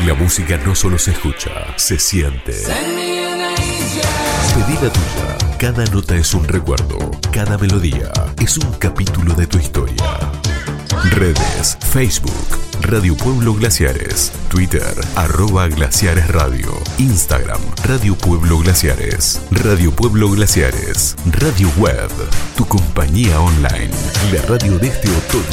La música no solo se escucha, se siente. Pedí la tuya. Cada nota es un recuerdo. Cada melodía es un capítulo de tu historia. Redes: Facebook, Radio Pueblo Glaciares. Twitter, @Glaciares Radio. Instagram, Radio Pueblo Glaciares. Radio Pueblo Glaciares. Radio Web, tu compañía online. La radio de este otoño